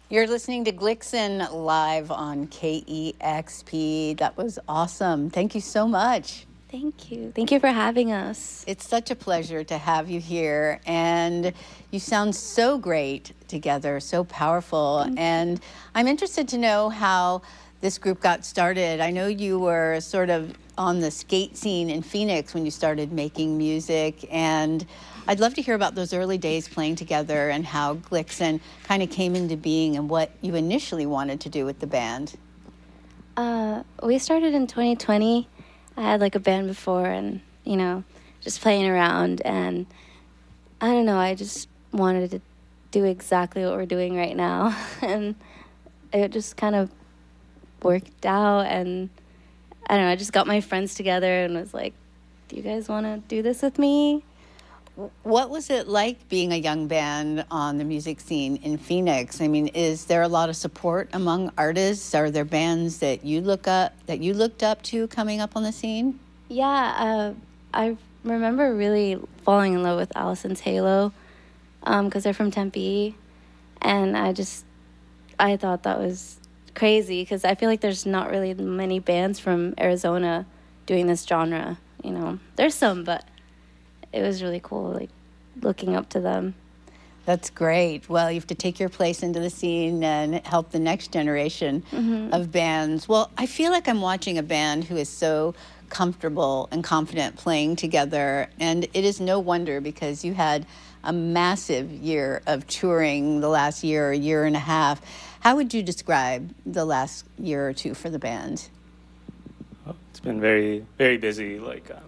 You're listening to Glixen live on KEXP. That was awesome. Thank you so much. Thank you. Thank you for having us. It's such a pleasure to have you here. And you sound so great together, so powerful. And I'm interested to know how this group got started. I know you were sort of on the skate scene in Phoenix when you started making music, and I'd love to hear about those early days playing together and how Glixen kind of came into being and what you initially wanted to do with the band. We started in 2020. I had like a band before and, just playing around, and I don't know, I just wanted to do exactly what we're doing right now. And it just kind of worked out, and I don't know, I just got my friends together and was like, do you guys want to do this with me? What was it like being a young band on the music scene in Phoenix? I mean, is there a lot of support among artists? Are there bands that you looked up to coming up on the scene? Yeah, I remember really falling in love with Allison's Halo because they're from Tempe, and I thought that was crazy because I feel like there's not really many bands from Arizona doing this genre. There's some, but it was really cool, like, looking up to them. That's great. Well, you have to take your place into the scene and help the next generation of bands. Well, I feel like I'm watching a band who is so comfortable and confident playing together, and it is no wonder because you had a massive year of touring the last year and a half. How would you describe the last year or two for the band? Well, it's been very, very busy.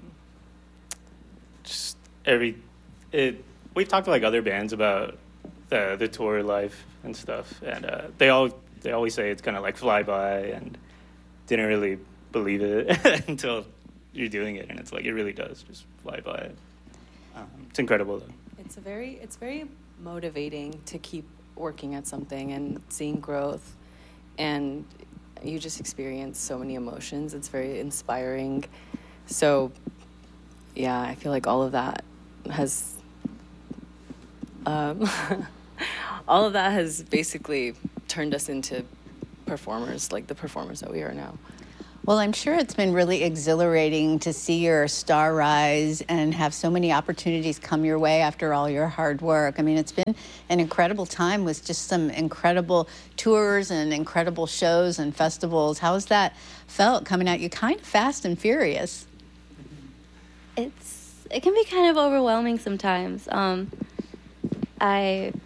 We've talked to other bands about the tour life and stuff, and they always say it's kind of like fly by, and didn't really believe it until you're doing it, and it's like it really does just fly by. It's incredible though. It's very motivating to keep working at something and seeing growth, and you just experience so many emotions. It's very inspiring. So yeah, I feel like all of that has basically turned us into performers, like the performers that we are now. Well, I'm sure it's been really exhilarating to see your star rise and have so many opportunities come your way after all your hard work. I mean, it's been an incredible time with just some incredible tours and incredible shows and festivals. How has that felt coming at you kind of fast and furious? It can be kind of overwhelming sometimes. I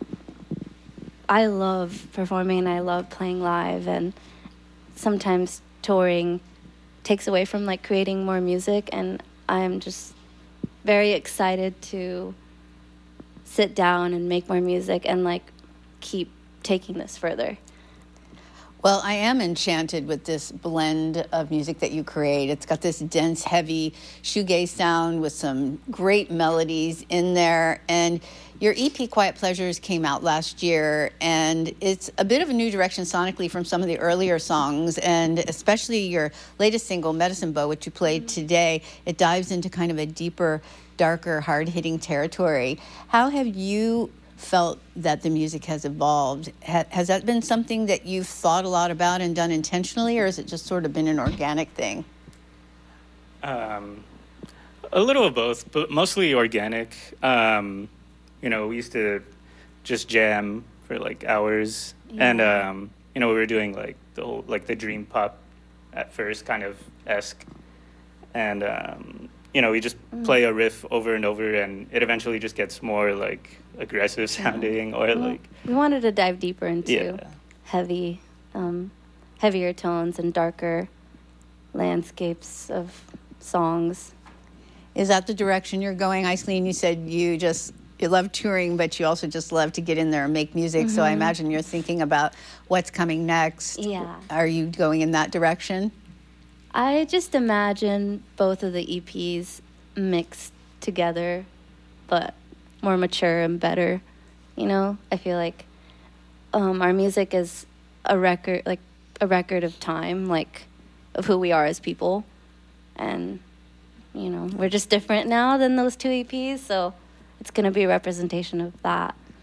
love performing and I love playing live, and sometimes touring takes away from creating more music, and I'm just very excited to sit down and make more music and keep taking this further. Well, I am enchanted with this blend of music that you create. It's got this dense, heavy shoegaze sound with some great melodies in there. And your EP, Quiet Pleasures, came out last year, and it's a bit of a new direction sonically from some of the earlier songs, and especially your latest single, Medicine Bow, which you played today. It dives into kind of a deeper, darker, hard-hitting territory. How have you felt that the music has evolved? Has that been something that you've thought a lot about and done intentionally, or has it just sort of been an organic thing? A little of both, but mostly organic. We used to just jam for hours, and we were doing the whole the dream pop at first kind of esque, and we just play a riff over and over, and it eventually just gets more aggressive sounding, or we wanted to dive deeper into heavier tones and darker landscapes of songs. Is that the direction you're going, Aislinn? You said you love touring, but you also just love to get in there and make music. So I imagine you're thinking about what's coming next. Yeah. Are you going in that direction? I just imagine both of the EPs mixed together, but more mature and better. I feel like our music is a record of time, of who we are as people. And, we're just different now than those two EPs, so it's going to be a representation of that.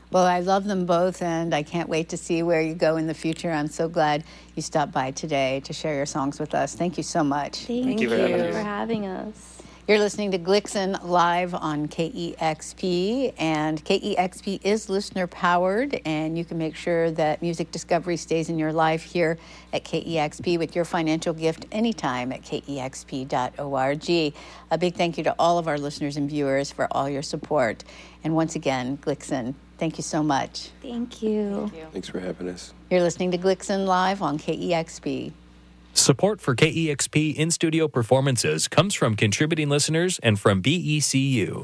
Well, I love them both, and I can't wait to see where you go in the future. I'm so glad you stopped by today to share your songs with us. Thank you so much. Thank you for having us. You're listening to Glixen live on KEXP, and KEXP is listener-powered, and you can make sure that music discovery stays in your life here at KEXP with your financial gift anytime at kexp.org. A big thank you to all of our listeners and viewers for all your support. And once again, Glixen, thank you so much. Thank you. Thanks for having us. You're listening to Glixen live on KEXP. Support for KEXP in-studio performances comes from contributing listeners and from BECU.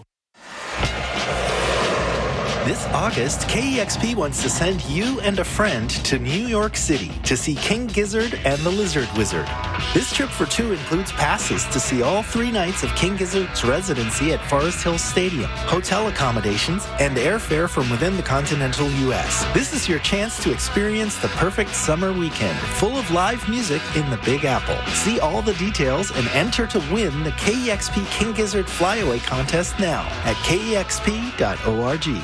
This August, KEXP wants to send you and a friend to New York City to see King Gizzard and the Lizard Wizard. This trip for two includes passes to see all 3 nights of King Gizzard's residency at Forest Hills Stadium, hotel accommodations, and airfare from within the continental U.S. This is your chance to experience the perfect summer weekend, full of live music in the Big Apple. See all the details and enter to win the KEXP King Gizzard Flyaway Contest now at kexp.org.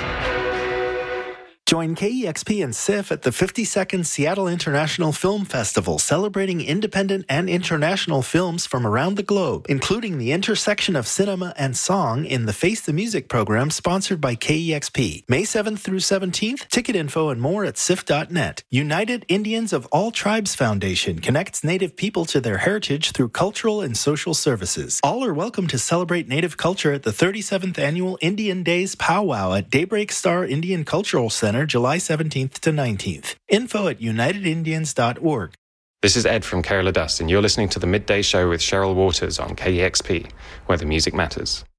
Join KEXP and SIF at the 52nd Seattle International Film Festival, celebrating independent and international films from around the globe, including the intersection of cinema and song in the Face the Music program sponsored by KEXP. May 7th through 17th, ticket info and more at sif.net. United Indians of All Tribes Foundation connects Native people to their heritage through cultural and social services. All are welcome to celebrate Native culture at the 37th Annual Indian Days Powwow at Daybreak Star Indian Cultural Center, July 17th to 19th. Info at unitedindians.org. This is Ed from Kerala Dust, and you're listening to the Midday Show with Cheryl Waters on KEXP, where the music matters.